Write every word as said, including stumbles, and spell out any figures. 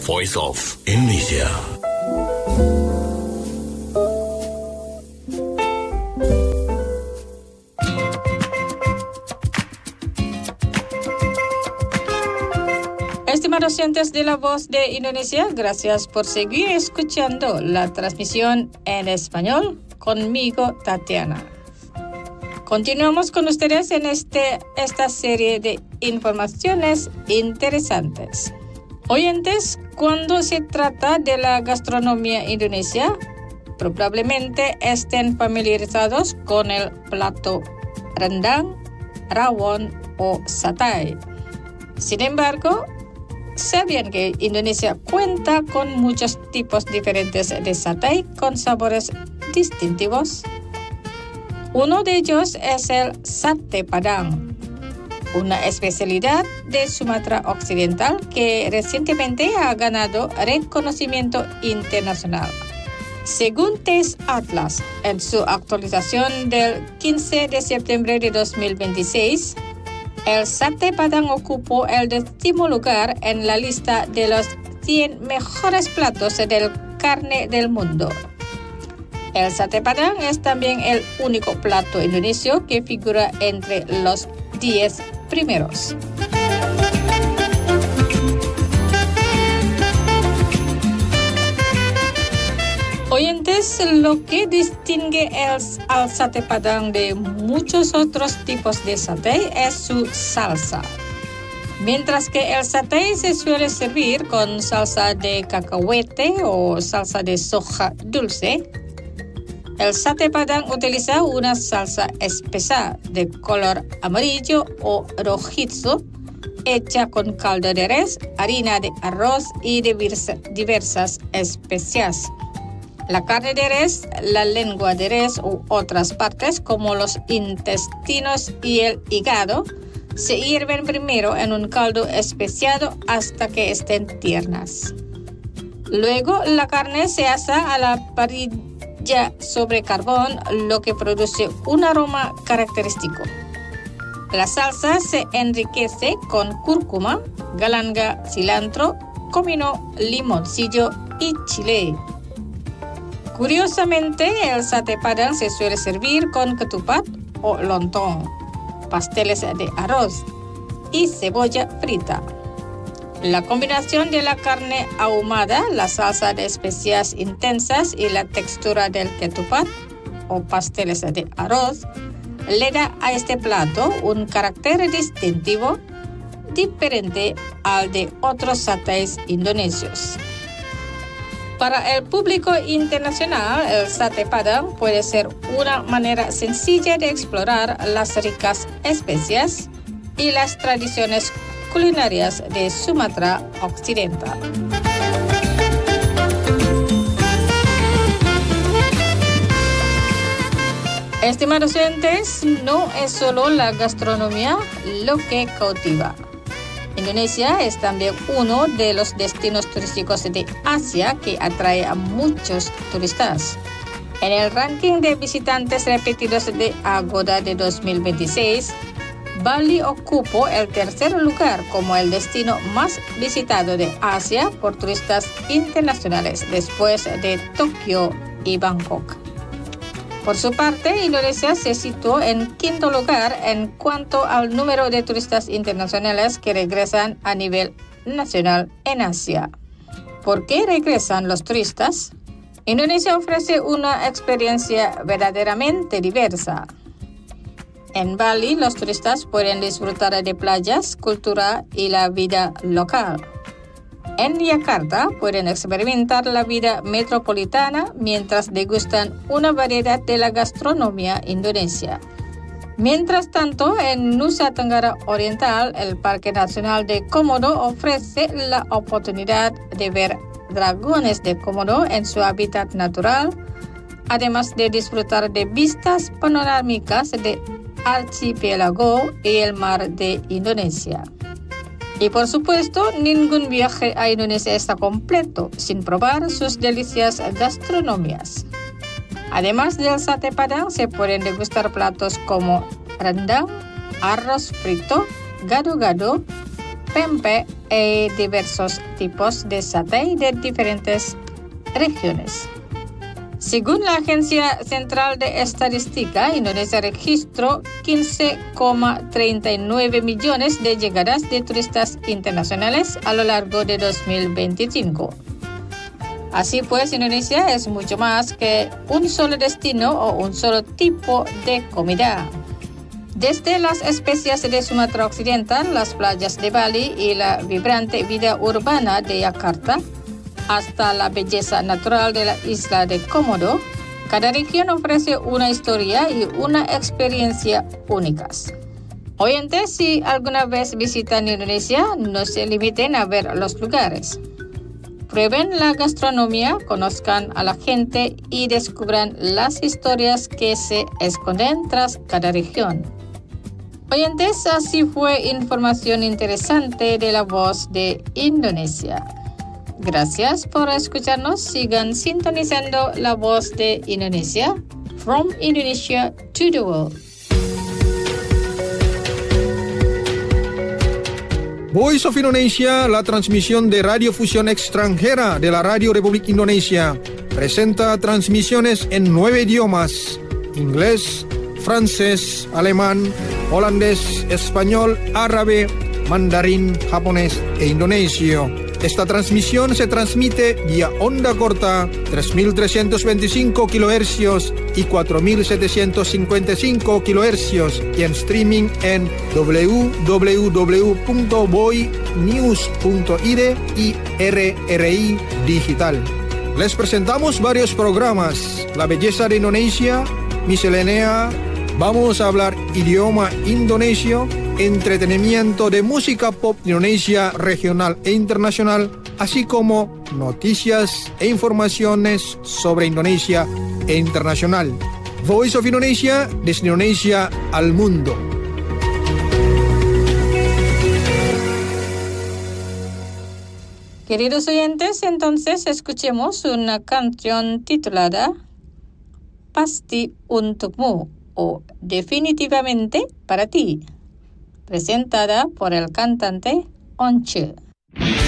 Voice of Indonesia. Estimados oyentes de La Voz de Indonesia, gracias por seguir escuchando la transmisión en español conmigo, Tatiana. Continuamos con ustedes en este, esta serie de informaciones interesantes. Oyentes, cuando se trata de la gastronomía indonesia, probablemente estén familiarizados con el plato rendang, rawon o satay. Sin embargo, ¿sabían que Indonesia cuenta con muchos tipos diferentes de satay con sabores distintivos? Uno de ellos es el sate padang, una especialidad de Sumatra Occidental que recientemente ha ganado reconocimiento internacional. Según Taste Atlas, en su actualización del quince de septiembre de dos mil veintiséis, el sate padang ocupó el décimo lugar en la lista de los cien mejores platos de carne del mundo. El sate padang es también el único plato indonesio que figura entre los diez primeros. Oyentes, lo que distingue el, al sate padang de muchos otros tipos de satay es su salsa. Mientras que el satay se suele servir con salsa de cacahuete o salsa de soja dulce, el sate padang utiliza una salsa espesa de color amarillo o rojizo hecha con caldo de res, harina de arroz y diversa, diversas especias. La carne de res, la lengua de res u otras partes como los intestinos y el hígado se hierven primero en un caldo especiado hasta que estén tiernas. Luego la carne se asa a la parrilla sobre carbón, lo que produce un aroma característico. La salsa se enriquece con cúrcuma, galanga, cilantro, comino, limoncillo y chile. Curiosamente, el sate padang se suele servir con ketupat o lontong, pasteles de arroz y cebolla frita. La combinación de la carne ahumada, la salsa de especias intensas y la textura del ketupat o pasteles de arroz le da a este plato un carácter distintivo diferente al de otros satays indonesios. Para el público internacional, el sate padang puede ser una manera sencilla de explorar las ricas especias y las tradiciones culinarias de Sumatra Occidental. Estimados oyentes, no es solo la gastronomía lo que cautiva. Indonesia es también uno de los destinos turísticos de Asia que atrae a muchos turistas. En el ranking de visitantes repetidos de Agoda de dos mil veintiséis, Bali ocupó el tercer lugar como el destino más visitado de Asia por turistas internacionales después de Tokio y Bangkok. Por su parte, Indonesia se situó en quinto lugar en cuanto al número de turistas internacionales que regresan a nivel nacional en Asia. ¿Por qué regresan los turistas? Indonesia ofrece una experiencia verdaderamente diversa. En Bali, los turistas pueden disfrutar de playas, cultura y la vida local. En Yakarta pueden experimentar la vida metropolitana mientras degustan una variedad de la gastronomía indonesia. Mientras tanto, en Nusa Tenggara Oriental, el Parque Nacional de Komodo ofrece la oportunidad de ver dragones de Komodo en su hábitat natural, además de disfrutar de vistas panorámicas de archipiélago y el mar de Indonesia. Y por supuesto, ningún viaje a Indonesia está completo sin probar sus delicias gastronomías. Además del sate padang, se pueden degustar platos como rendang, arroz frito, gado-gado, pempek, y diversos tipos de satay de diferentes regiones. Según la Agencia Central de Estadística, Indonesia registró quince coma treinta y nueve millones de llegadas de turistas internacionales a lo largo de dos mil veinticinco. Así pues, Indonesia es mucho más que un solo destino o un solo tipo de comida. Desde las especias de Sumatra Occidental, las playas de Bali y la vibrante vida urbana de Yakarta, hasta la belleza natural de la isla de Komodo, cada región ofrece una historia y una experiencia únicas. Oyentes, si alguna vez visitan Indonesia, no se limiten a ver los lugares. Prueben la gastronomía, conozcan a la gente y descubran las historias que se esconden tras cada región. Oyentes, así fue información interesante de La Voz de Indonesia. Gracias por escucharnos. Sigan sintonizando La Voz de Indonesia. From Indonesia to the world. Voice of Indonesia, la transmisión de radiofusión extranjera de la Radio Republik Indonesia, presenta transmisiones en nueve idiomas: inglés, francés, alemán, holandés, español, árabe, mandarín, japonés e indonesio. Esta transmisión se transmite vía onda corta tres mil trescientos veinticinco kilohercios y cuatro mil setecientos cincuenta y cinco kilohercios y en streaming en doble u doble u doble u punto voy news punto i d y R R I Digital. Les presentamos varios programas: La Belleza de Indonesia, Miscelánea, Vamos a hablar idioma indonesio, entretenimiento de música pop Indonesia regional e internacional, así como noticias e informaciones sobre Indonesia e internacional. Voice of Indonesia, desde Indonesia al mundo. Queridos oyentes, entonces escuchemos una canción titulada Pasti Untukmu o Definitivamente para ti, presentada por el cantante Once.